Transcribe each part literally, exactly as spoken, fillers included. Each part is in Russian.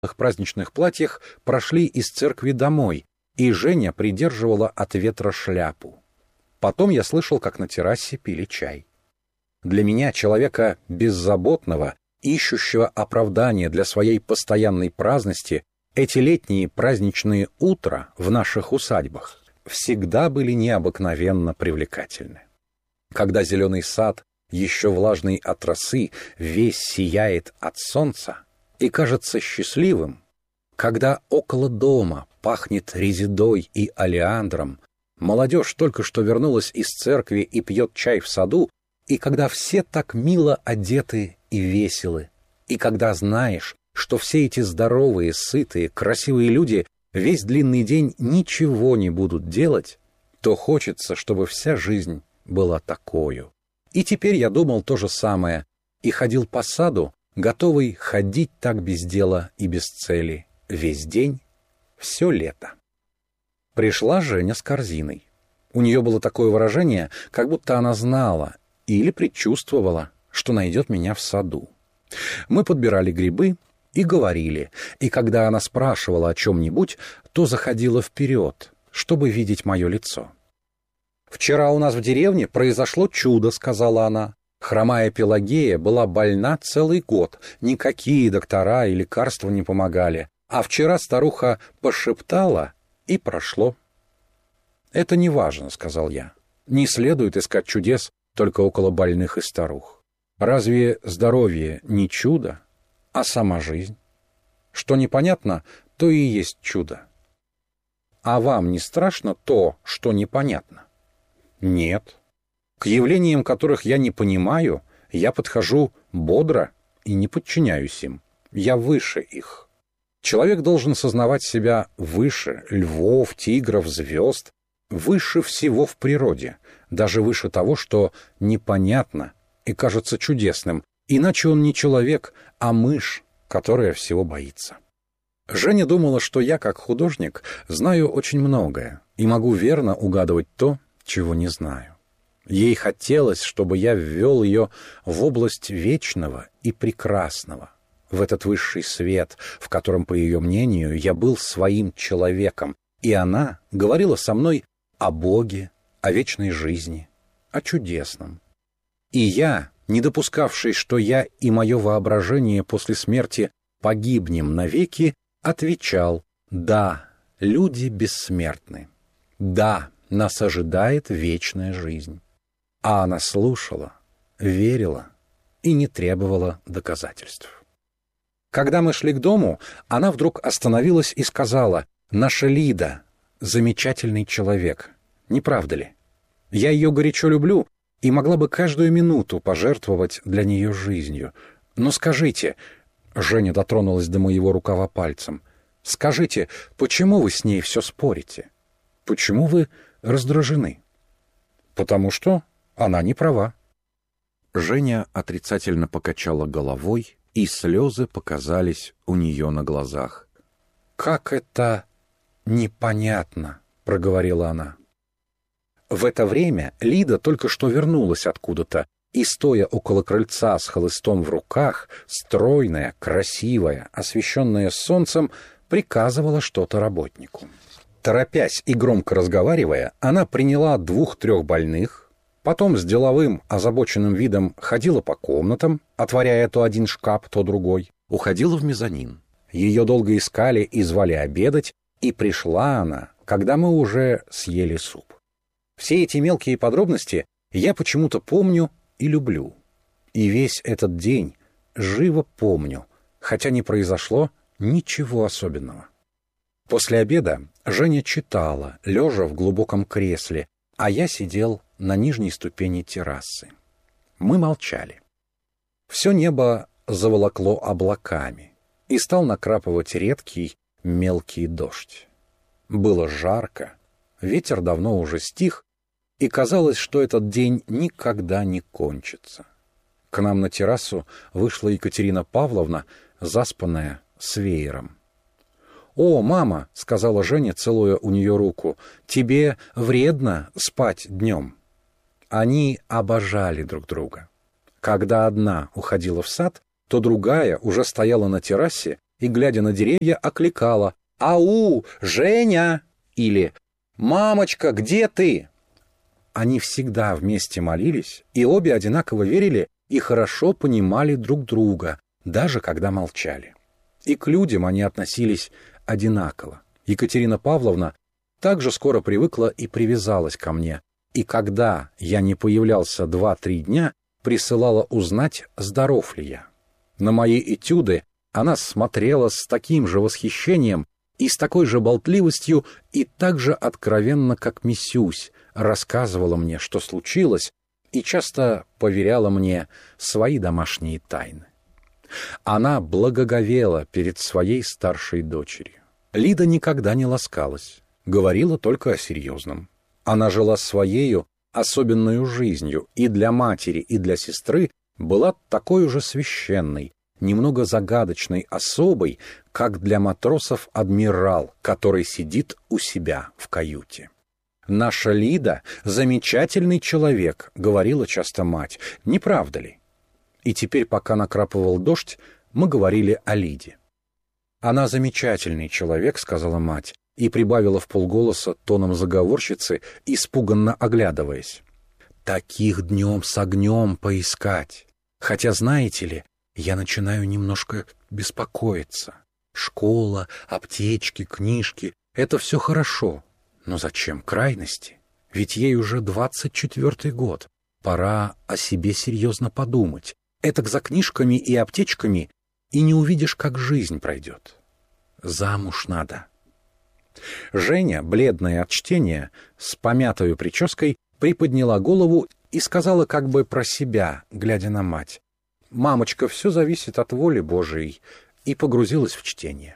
праздничных платьях прошли из церкви домой, и Женя придерживала от ветра шляпу. Потом я слышал, как на террасе пили чай. Для меня, человека беззаботного, ищущего оправдания для своей постоянной праздности, эти летние праздничные утра в наших усадьбах всегда были необыкновенно привлекательны. Когда зеленый сад, еще влажный от росы, весь сияет от солнца и кажется счастливым, когда около дома пахнет резедой и олеандром, молодежь только что вернулась из церкви и пьет чай в саду, и когда все так мило одеты и веселы, и когда знаешь, что все эти здоровые, сытые, красивые люди весь длинный день ничего не будут делать, то хочется, чтобы вся жизнь была такою. И теперь я думал то же самое, и ходил по саду, готовый ходить так без дела и без цели весь день, все лето. Пришла Женя с корзиной. У нее было такое выражение, как будто она знала или предчувствовала, что найдет меня в саду. Мы подбирали грибы и говорили, и когда она спрашивала о чем-нибудь, то заходила вперед, чтобы видеть мое лицо. «Вчера у нас в деревне произошло чудо», — сказала она. «Хромая Пелагея была больна целый год, никакие доктора и лекарства не помогали, а вчера старуха пошептала, и прошло». «Это не важно», — сказал я. «Не следует искать чудес только около больных и старух. Разве здоровье не чудо, а сама жизнь? Что непонятно, то и есть чудо. А вам не страшно то, что непонятно?» «Нет. К явлениям, которых я не понимаю, я подхожу бодро и не подчиняюсь им. Я выше их. Человек должен сознавать себя выше львов, тигров, звезд, выше всего в природе, даже выше того, что непонятно и кажется чудесным, иначе он не человек, а мышь, которая всего боится». Женя думала, что я, как художник, знаю очень многое и могу верно угадывать то, чего не знаю. Ей хотелось, чтобы я ввел ее в область вечного и прекрасного, в этот высший свет, в котором, по ее мнению, я был своим человеком, и она говорила со мной о Боге, о вечной жизни, о чудесном. И я, не допускавший, что я и мое воображение после смерти погибнем навеки, отвечал: «Да, люди бессмертны. Да, нас ожидает вечная жизнь». А она слушала, верила и не требовала доказательств. Когда мы шли к дому, она вдруг остановилась и сказала: «Наша Лида — замечательный человек, не правда ли? Я ее горячо люблю и могла бы каждую минуту пожертвовать для нее жизнью. Но скажите...» Женя дотронулась до моего рукава пальцем. «Скажите, почему вы с ней все спорите? Почему вы раздражены?» «Потому что она не права». Женя отрицательно покачала головой, и слезы показались у нее на глазах. «Как это непонятно», — проговорила она. В это время Лида только что вернулась откуда-то, и, стоя около крыльца с хлыстом в руках, стройная, красивая, освещенная солнцем, приказывала что-то работнику. Торопясь и громко разговаривая, она приняла двух-трех больных, потом с деловым, озабоченным видом ходила по комнатам, отворяя то один шкаф, то другой, уходила в мезонин. Ее долго искали и звали обедать, и пришла она, когда мы уже съели суп. Все эти мелкие подробности я почему-то помню и люблю. И весь этот день живо помню, хотя не произошло ничего особенного. После обеда Женя читала, лежа в глубоком кресле, а я сидел на нижней ступени террасы. Мы молчали. Все небо заволокло облаками, и стал накрапывать редкий мелкий дождь. Было жарко, ветер давно уже стих, и казалось, что этот день никогда не кончится. К нам на террасу вышла Екатерина Павловна, заспанная, с веером. «О, мама!» — сказала Женя, целуя у нее руку. «Тебе вредно спать днем». Они обожали друг друга. Когда одна уходила в сад, то другая уже стояла на террасе и, глядя на деревья, окликала: «Ау, Женя!» или «Мамочка, где ты?» Они всегда вместе молились, и обе одинаково верили и хорошо понимали друг друга, даже когда молчали. И к людям они относились одинаково. Екатерина Павловна также скоро привыкла и привязалась ко мне, и когда я не появлялся два-три дня, присылала узнать, здоров ли я. На мои этюды она смотрела с таким же восхищением и с такой же болтливостью, и так же откровенно, как Мисюсь, рассказывала мне, что случилось, и часто поверяла мне свои домашние тайны. Она благоговела перед своей старшей дочерью. Лида никогда не ласкалась, говорила только о серьезном. Она жила своею особенную жизнью, и для матери, и для сестры была такой же священной, немного загадочной особой, как для матросов адмирал, который сидит у себя в каюте. «Наша Лида — замечательный человек», — говорила часто мать, не правда ли? И теперь, пока накрапывал дождь, мы говорили о Лиде. «Она замечательный человек», — сказала мать, и прибавила вполголоса тоном заговорщицы, испуганно оглядываясь. «Таких днем с огнем поискать. Хотя, знаете ли, я начинаю немножко беспокоиться. Школа, аптечки, книжки — это все хорошо. Но зачем крайности? Ведь ей уже двадцать четвертый год. Пора о себе серьезно подумать. Этак за книжками и аптечками и не увидишь, как жизнь пройдет. Замуж надо». Женя, бледная от чтения, с помятою прической, приподняла голову и сказала как бы про себя, глядя на мать: «Мамочка, все зависит от воли Божией», и погрузилась в чтение.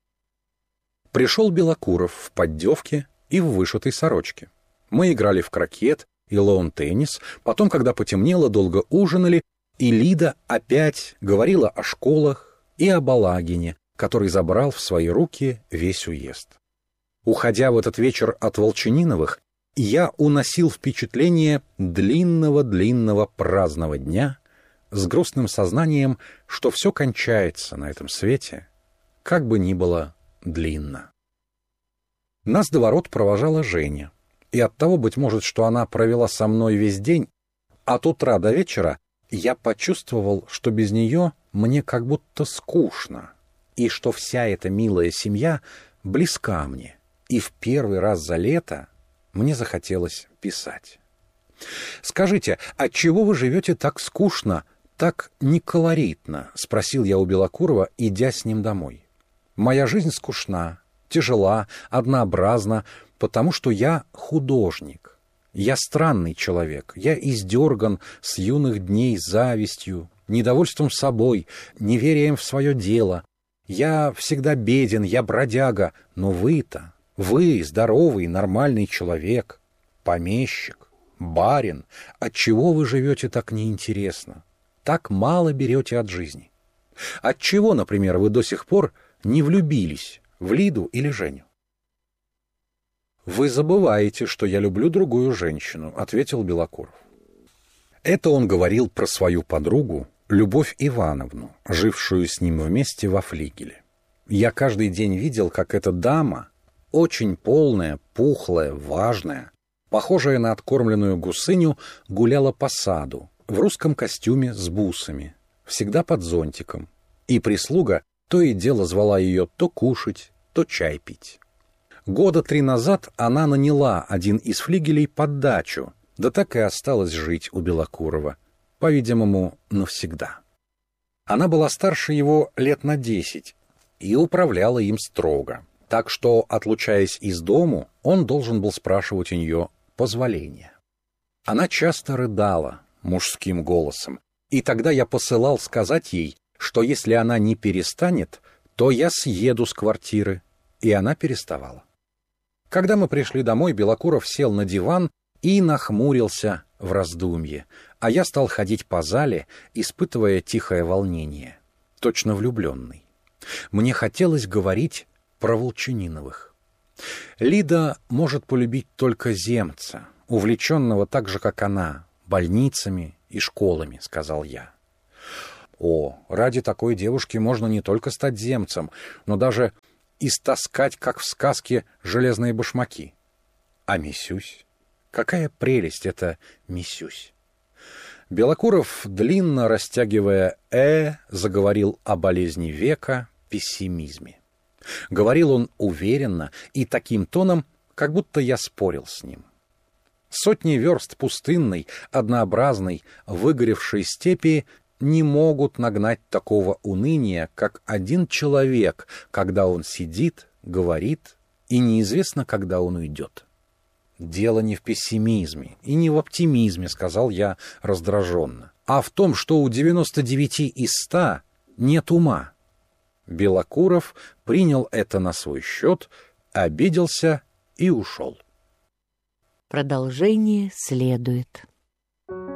Пришел Белокуров в поддевке и в вышитой сорочке. Мы играли в крокет и лоун-теннис, потом, когда потемнело, долго ужинали, и Лида опять говорила о школах и о Балагине, который забрал в свои руки весь уезд. Уходя в этот вечер от Волчаниновых, я уносил впечатление длинного-длинного праздного дня с грустным сознанием, что все кончается на этом свете, как бы ни было длинно. Нас до ворот провожала Женя, и оттого, быть может, что она провела со мной весь день, от утра до вечера я почувствовал, что без нее мне как будто скучно, и что вся эта милая семья близка мне, и в первый раз за лето мне захотелось писать. «Скажите, отчего вы живете так скучно, так неколоритно?» — спросил я у Белокурова, идя с ним домой. «Моя жизнь скучна, тяжела, однообразна, потому что я художник. Я странный человек, я издерган с юных дней завистью, недовольством собой, неверием в свое дело. Я всегда беден, я бродяга, но вы-то, вы здоровый, нормальный человек, помещик, барин, отчего вы живете так неинтересно, так мало берете от жизни? Отчего, например, вы до сих пор не влюбились в Лиду или Женю?» «Вы забываете, что я люблю другую женщину», — ответил Белокуров. Это он говорил про свою подругу, Любовь Ивановну, жившую с ним вместе во флигеле. Я каждый день видел, как эта дама, очень полная, пухлая, важная, похожая на откормленную гусыню, гуляла по саду в русском костюме с бусами, всегда под зонтиком, и прислуга то и дело звала ее то кушать, то чай пить. Года три назад она наняла один из флигелей под дачу, да так и осталась жить у Белокурова, по-видимому, навсегда. Она была старше его лет на десять и управляла им строго, так что, отлучаясь из дому, он должен был спрашивать у нее позволения. Она часто рыдала мужским голосом, и тогда я посылал сказать ей, что если она не перестанет, то я съеду с квартиры, и она переставала. Когда мы пришли домой, Белокуров сел на диван и нахмурился в раздумье, а я стал ходить по зале, испытывая тихое волнение, точно влюбленный. Мне хотелось говорить про Волчаниновых. Лида может полюбить только земца, увлеченного так же, как она, больницами и школами, сказал я. О, ради такой девушки можно не только стать земцем, но даже истаскать, как в сказке, железные башмаки. А Мисюсь? Какая прелесть это Мисюсь! Белокуров, длинно растягивая «э», заговорил о болезни века, пессимизме. Говорил он уверенно и таким тоном, как будто я спорил с ним. Сотни верст пустынной, однообразной, выгоревшей степи не могут нагнать такого уныния, как один человек, когда он сидит, говорит, и неизвестно, когда он уйдет. «Дело не в пессимизме и не в оптимизме», — сказал я раздраженно, «а в том, что у девяноста девяти из ста нет ума». Белокуров принял это на свой счет, обиделся и ушел. Продолжение следует.